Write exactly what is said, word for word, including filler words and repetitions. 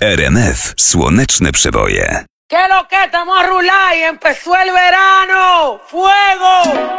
R M F Słoneczne Przeboje. ¿Qué lo que estamos a rular y empezó el verano? ¡Fuego!